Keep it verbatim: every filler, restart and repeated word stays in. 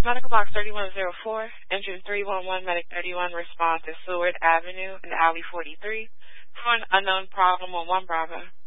Medical box thirty-one oh four, engine three one one, medic thirty-one, response to Seward Avenue and Alley forty-three for an unknown problem on one Bravo.